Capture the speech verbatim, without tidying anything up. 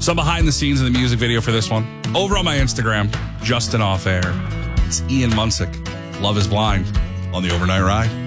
Some behind the scenes in the music video for this one. Over on my Instagram, Justin Off Air. It's Ian Munsick. Love is Blind on the Overnight Ride.